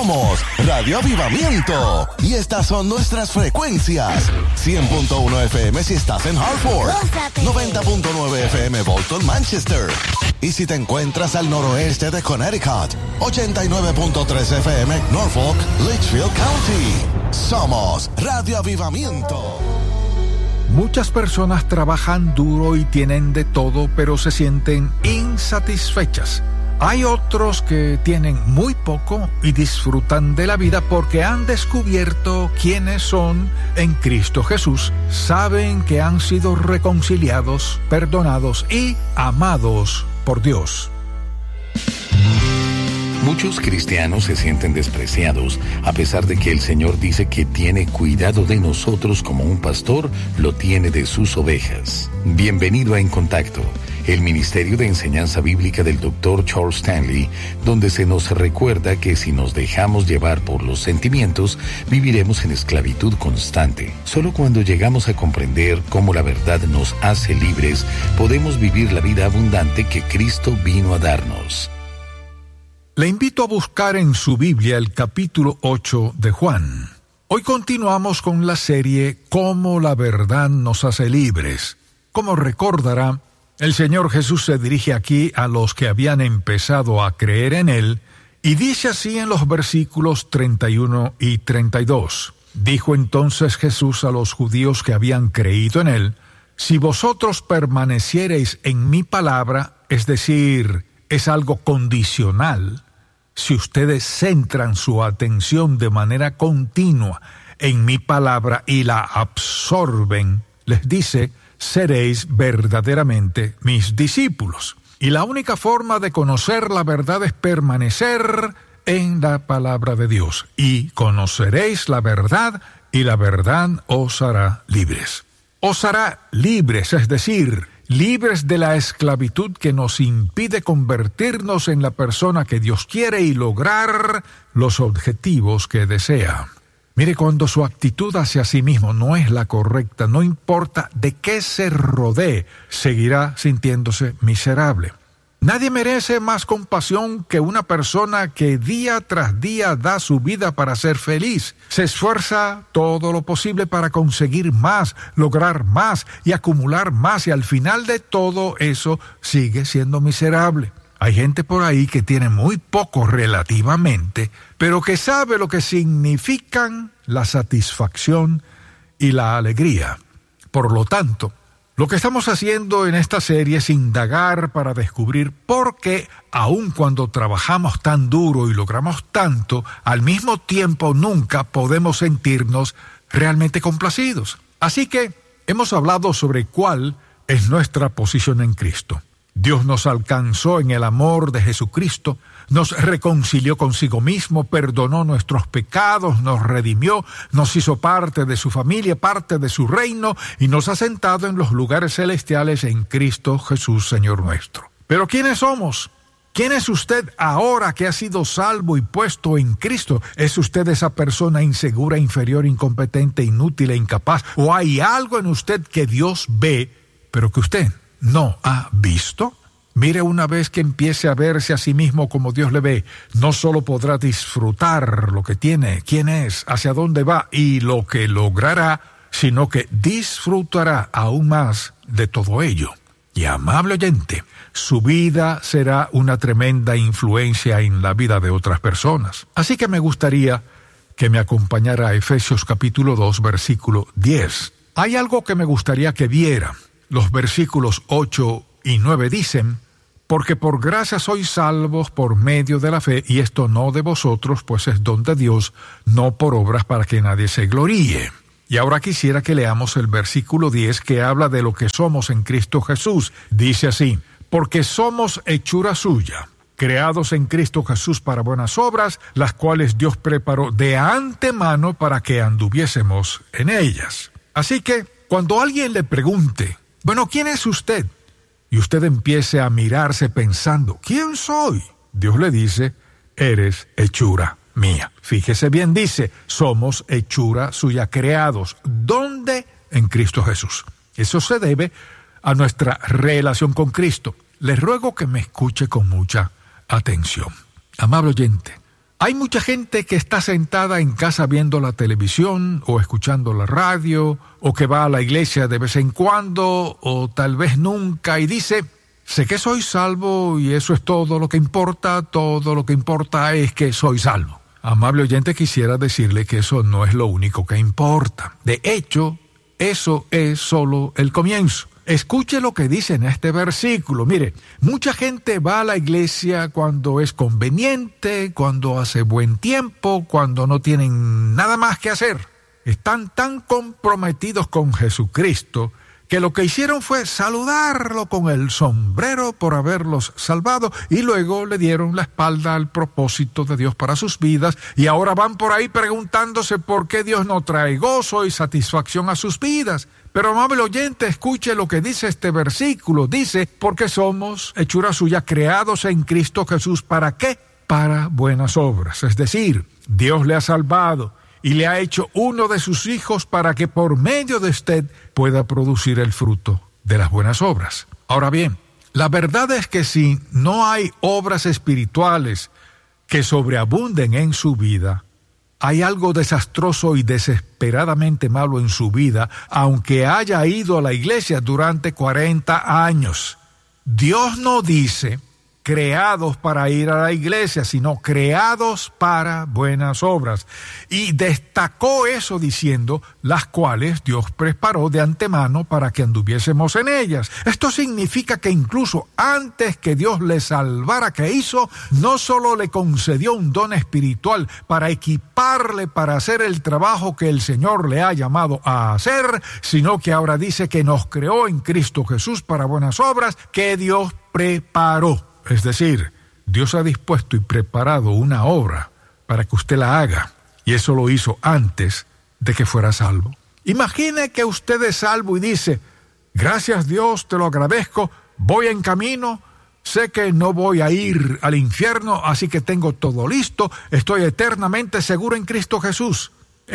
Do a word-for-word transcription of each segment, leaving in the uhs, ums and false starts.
Somos Radio Avivamiento y estas son nuestras frecuencias. cien punto uno F M si estás en Hartford, noventa punto nueve F M Bolton, Manchester. Y si te encuentras al noroeste de Connecticut, ochenta y nueve punto tres F M Norfolk, Litchfield County. Somos Radio Avivamiento. Muchas personas trabajan duro y tienen de todo, pero se sienten insatisfechas. Hay otros que tienen muy poco y disfrutan de la vida porque han descubierto quiénes son en Cristo Jesús. Saben que han sido reconciliados, perdonados y amados por Dios. Muchos cristianos se sienten despreciados, a pesar de que el Señor dice que tiene cuidado de nosotros como un pastor lo tiene de sus ovejas. Bienvenido a En Contacto, el Ministerio de Enseñanza Bíblica del doctor Charles Stanley, donde se nos recuerda que si nos dejamos llevar por los sentimientos, viviremos en esclavitud constante. Solo cuando llegamos a comprender cómo la verdad nos hace libres, podemos vivir la vida abundante que Cristo vino a darnos. Le invito a buscar en su Biblia el capítulo ocho de Juan. Hoy continuamos con la serie Cómo la verdad nos hace libres. Como recordará, el Señor Jesús se dirige aquí a los que habían empezado a creer en Él y dice así en los versículos treinta y uno y treinta y dos. Dijo entonces Jesús a los judíos que habían creído en Él: si vosotros permaneciereis en mi palabra, es decir, es algo condicional. Si ustedes centran su atención de manera continua en mi palabra y la absorben, les dice, seréis verdaderamente mis discípulos. Y la única forma de conocer la verdad es permanecer en la palabra de Dios. Y conoceréis la verdad, y la verdad os hará libres. Os hará libres, es decir, libres de la esclavitud que nos impide convertirnos en la persona que Dios quiere y lograr los objetivos que desea. Mire, cuando su actitud hacia sí mismo no es la correcta, no importa de qué se rodee, seguirá sintiéndose miserable. Nadie merece más compasión que una persona que día tras día da su vida para ser feliz. Se esfuerza todo lo posible para conseguir más, lograr más y acumular más, y al final de todo eso sigue siendo miserable. Hay gente por ahí que tiene muy poco relativamente, pero que sabe lo que significan la satisfacción y la alegría. Por lo tanto, lo que estamos haciendo en esta serie es indagar para descubrir por qué, aun cuando trabajamos tan duro y logramos tanto, al mismo tiempo nunca podemos sentirnos realmente complacidos. Así que hemos hablado sobre cuál es nuestra posición en Cristo. Dios nos alcanzó en el amor de Jesucristo, nos reconcilió consigo mismo, perdonó nuestros pecados, nos redimió, nos hizo parte de su familia, parte de su reino, y nos ha sentado en los lugares celestiales en Cristo Jesús, Señor nuestro. Pero ¿quiénes somos? ¿Quién es usted ahora que ha sido salvo y puesto en Cristo? ¿Es usted esa persona insegura, inferior, incompetente, inútil e incapaz? ¿O hay algo en usted que Dios ve, pero que usted no ha visto? Mire, una vez que empiece a verse a sí mismo como Dios le ve, no solo podrá disfrutar lo que tiene, quién es, hacia dónde va y lo que logrará, sino que disfrutará aún más de todo ello. Y amable oyente, su vida será una tremenda influencia en la vida de otras personas. Así que me gustaría que me acompañara a Efesios capítulo dos, versículo diez. Hay algo que me gustaría que viera. Los versículos ocho y nueve dicen: porque por gracia sois salvos por medio de la fe, y esto no de vosotros, pues es don de Dios, no por obras para que nadie se gloríe. Y ahora quisiera que leamos el versículo diez, que habla de lo que somos en Cristo Jesús. Dice así: porque somos hechura suya, creados en Cristo Jesús para buenas obras, las cuales Dios preparó de antemano para que anduviésemos en ellas. Así que, cuando alguien le pregunte, bueno, ¿quién es usted? Y usted empiece a mirarse pensando, ¿quién soy? Dios le dice, eres hechura mía. Fíjese bien, dice, somos hechura suya, creados. ¿Dónde? En Cristo Jesús. Eso se debe a nuestra relación con Cristo. Les ruego que me escuche con mucha atención. Amable oyente, Hay mucha gente que está sentada en casa viendo la televisión o escuchando la radio, o que va a la iglesia de vez en cuando o tal vez nunca y dice: sé que soy salvo y eso es todo lo que importa, todo lo que importa es que soy salvo. Amable oyente, quisiera decirle que eso no es lo único que importa. De hecho, eso es solo el comienzo. Escuche lo que dice en este versículo. Mire, mucha gente va a la iglesia cuando es conveniente, cuando hace buen tiempo, cuando no tienen nada más que hacer. Están tan comprometidos con Jesucristo que lo que hicieron fue saludarlo con el sombrero por haberlos salvado y luego le dieron la espalda al propósito de Dios para sus vidas y ahora van por ahí preguntándose por qué Dios no trae gozo y satisfacción a sus vidas. Pero, amable oyente, escuche lo que dice este versículo. Dice: porque somos hechura suya, creados en Cristo Jesús. ¿Para qué? Para buenas obras. Es decir, Dios le ha salvado y le ha hecho uno de sus hijos para que por medio de usted pueda producir el fruto de las buenas obras. Ahora bien, la verdad es que si no hay obras espirituales que sobreabunden en su vida, hay algo desastroso y desesperadamente malo en su vida, aunque haya ido a la iglesia durante cuarenta años. Dios no dice creados para ir a la iglesia, sino creados para buenas obras. Y destacó eso diciendo: las cuales Dios preparó de antemano para que anduviésemos en ellas. Esto significa que incluso antes que Dios le salvara, ¿qué hizo? No solo le concedió un don espiritual para equiparle para hacer el trabajo que el Señor le ha llamado a hacer, sino que ahora dice que nos creó en Cristo Jesús para buenas obras que Dios preparó. Es decir, Dios ha dispuesto y preparado una obra para que usted la haga, y eso lo hizo antes de que fuera salvo. Imagine que usted es salvo y dice: gracias Dios, te lo agradezco, voy en camino, sé que no voy a ir al infierno, así que tengo todo listo, estoy eternamente seguro en Cristo Jesús.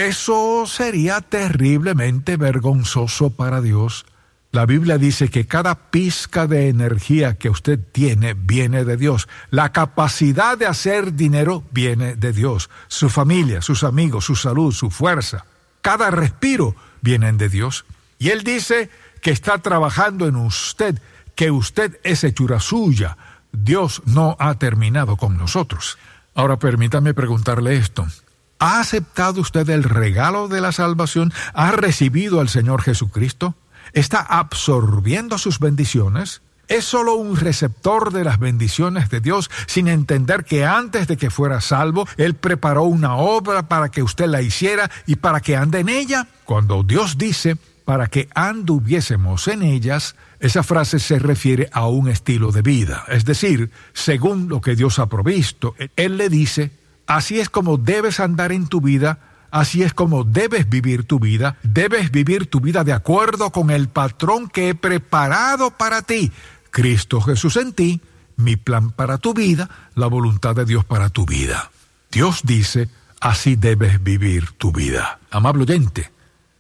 Eso sería terriblemente vergonzoso para Dios. La Biblia dice que cada pizca de energía que usted tiene viene de Dios. La capacidad de hacer dinero viene de Dios. Su familia, sus amigos, su salud, su fuerza, cada respiro vienen de Dios. Y Él dice que está trabajando en usted, que usted es hechura suya. Dios no ha terminado con nosotros. Ahora permítame preguntarle esto: ¿ha aceptado usted el regalo de la salvación? ¿Ha recibido al Señor Jesucristo? ¿Está absorbiendo sus bendiciones? ¿Es solo un receptor de las bendiciones de Dios sin entender que antes de que fuera salvo, Él preparó una obra para que usted la hiciera y para que ande en ella? Cuando Dios dice para que anduviésemos en ellas, esa frase se refiere a un estilo de vida. Es decir, según lo que Dios ha provisto, Él le dice: así es como debes andar en tu vida. Así es como debes vivir tu vida. Debes vivir tu vida de acuerdo con el patrón que he preparado para ti. Cristo Jesús en ti, mi plan para tu vida, la voluntad de Dios para tu vida. Dios dice: así debes vivir tu vida. Amable oyente,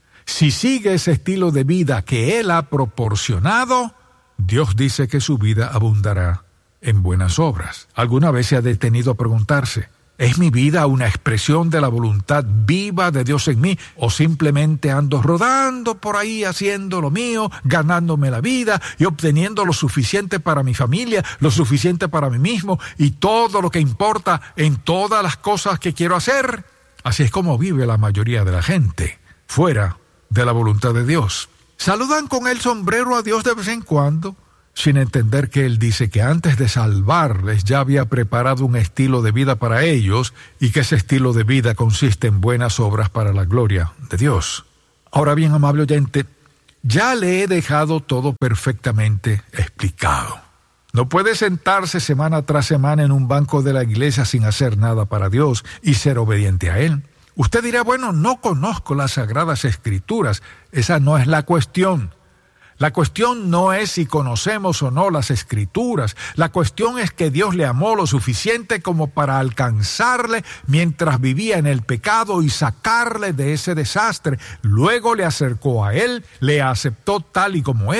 si sigue ese estilo de vida que Él ha proporcionado, Dios dice que su vida abundará en buenas obras. ¿Alguna vez se ha detenido a preguntarse: ¿es mi vida una expresión de la voluntad viva de Dios en mí? ¿O simplemente ando rodando por ahí haciendo lo mío, ganándome la vida y obteniendo lo suficiente para mi familia, lo suficiente para mí mismo y todo lo que importa en todas las cosas que quiero hacer? Así es como vive la mayoría de la gente, fuera de la voluntad de Dios. Saludan con el sombrero a Dios de vez en cuando, sin entender que Él dice que antes de salvarles ya había preparado un estilo de vida para ellos y que ese estilo de vida consiste en buenas obras para la gloria de Dios. Ahora bien, amable oyente, ya le he dejado todo perfectamente explicado. No puede sentarse semana tras semana en un banco de la iglesia sin hacer nada para Dios y ser obediente a Él. Usted dirá: bueno, no conozco las Sagradas Escrituras. Esa no es la cuestión. La cuestión no es si conocemos o no las Escrituras. La cuestión es que Dios le amó lo suficiente como para alcanzarle mientras vivía en el pecado y sacarle de ese desastre. Luego le acercó a Él, le aceptó tal y como era,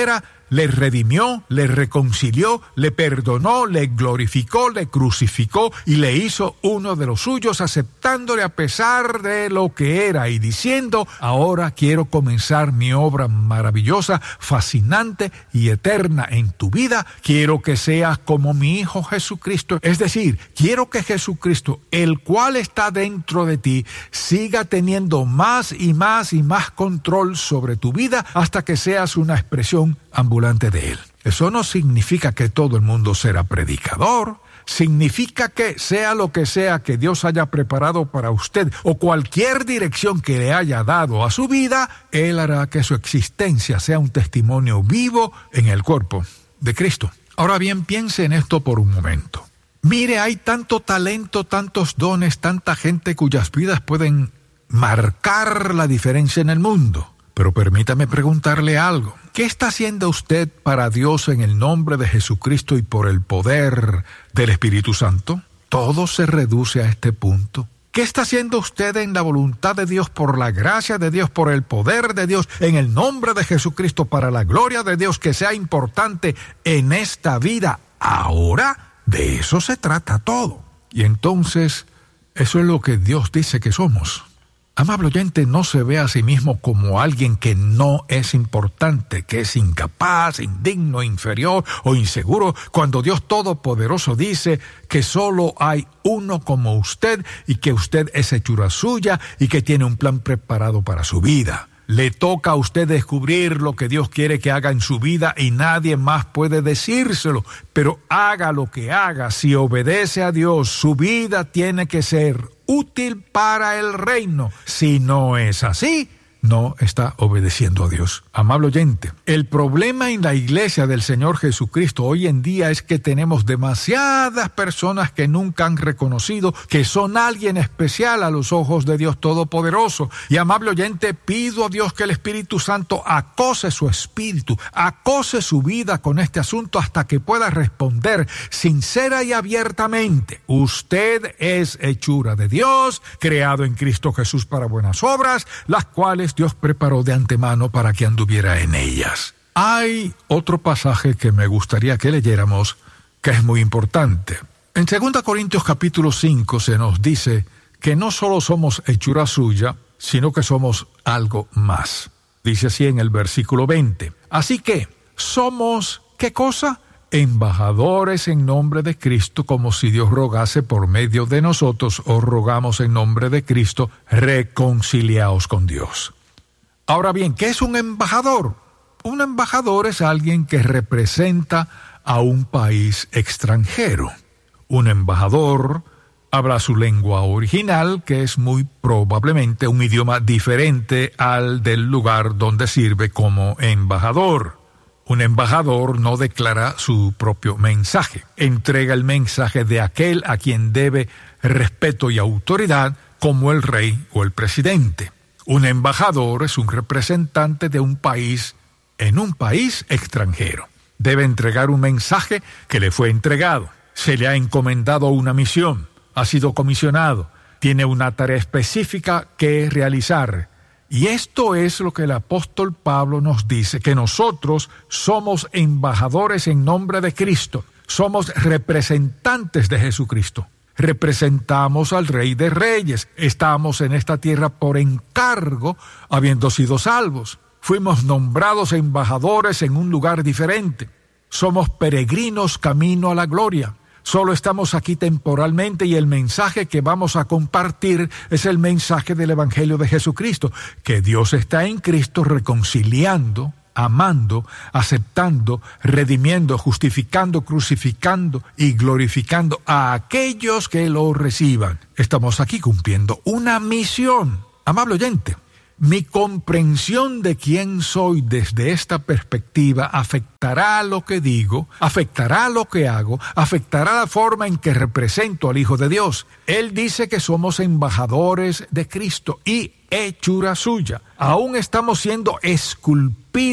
le redimió, le reconcilió, le perdonó, le glorificó, le crucificó y le hizo uno de los suyos, aceptándole a pesar de lo que era y diciendo: ahora quiero comenzar mi obra maravillosa, fascinante y eterna en tu vida. Quiero que seas como mi Hijo Jesucristo. Es decir, quiero que Jesucristo, el cual está dentro de ti, siga teniendo más y más y más control sobre tu vida hasta que seas una expresión ambulante de Él. Eso no significa que todo el mundo será predicador. Significa que sea lo que sea que Dios haya preparado para usted o cualquier dirección que le haya dado a su vida, Él hará que su existencia sea un testimonio vivo en el cuerpo de Cristo. Ahora bien, piense en esto por un momento. Mire, hay tanto talento, tantos dones, tanta gente cuyas vidas pueden marcar la diferencia en el mundo. Pero permítame preguntarle algo. ¿Qué está haciendo usted para Dios en el nombre de Jesucristo y por el poder del Espíritu Santo? Todo se reduce a este punto. ¿Qué está haciendo usted en la voluntad de Dios, por la gracia de Dios, por el poder de Dios, en el nombre de Jesucristo, para la gloria de Dios, que sea importante en esta vida ahora? De eso se trata todo. Y entonces, eso es lo que Dios dice que somos. Amable oyente, no se ve a sí mismo como alguien que no es importante, que es incapaz, indigno, inferior o inseguro, cuando Dios Todopoderoso dice que solo hay uno como usted y que usted es hechura suya y que tiene un plan preparado para su vida. Le toca a usted descubrir lo que Dios quiere que haga en su vida y nadie más puede decírselo. Pero haga lo que haga, si obedece a Dios, su vida tiene que ser útil para el reino. Si no es así, no está obedeciendo a Dios. Amable oyente, el problema en la iglesia del Señor Jesucristo hoy en día es que tenemos demasiadas personas que nunca han reconocido que son alguien especial a los ojos de Dios Todopoderoso. Y amable oyente, pido a Dios que el Espíritu Santo acose su espíritu, acose su vida con este asunto hasta que pueda responder sincera y abiertamente: usted es hechura de Dios, creado en Cristo Jesús para buenas obras, las cuales Dios preparó de antemano para que anduviera en ellas. Hay otro pasaje que me gustaría que leyéramos, que es muy importante. En segunda Corintios capítulo cinco se nos dice que no solo somos hechura suya, sino que somos algo más. Dice así en el versículo veinte. Así que, somos, ¿qué cosa? Embajadores en nombre de Cristo, como si Dios rogase por medio de nosotros. Os rogamos en nombre de Cristo, reconciliaos con Dios. Ahora bien, ¿qué es un embajador? Un embajador es alguien que representa a un país extranjero. Un embajador habla su lengua original, que es muy probablemente un idioma diferente al del lugar donde sirve como embajador. Un embajador no declara su propio mensaje. Entrega el mensaje de aquel a quien debe respeto y autoridad, como el rey o el presidente. Un embajador es un representante de un país en un país extranjero. Debe entregar un mensaje que le fue entregado. Se le ha encomendado una misión. Ha sido comisionado. Tiene una tarea específica que realizar. Y esto es lo que el apóstol Pablo nos dice, que nosotros somos embajadores en nombre de Cristo. Somos representantes de Jesucristo. Representamos al Rey de Reyes. Estamos en esta tierra por encargo, habiendo sido salvos. Fuimos nombrados embajadores en un lugar diferente. Somos peregrinos camino a la gloria. Solo estamos aquí temporalmente y el mensaje que vamos a compartir es el mensaje del Evangelio de Jesucristo, que Dios está en Cristo reconciliando, amando, aceptando, redimiendo, justificando, crucificando y glorificando a aquellos que lo reciban. Estamos aquí cumpliendo una misión. Amable oyente, mi comprensión de quién soy desde esta perspectiva afectará lo que digo, afectará lo que hago, afectará la forma en que represento al Hijo de Dios. Él dice que somos embajadores de Cristo y hechura suya. Aún estamos siendo esculpidos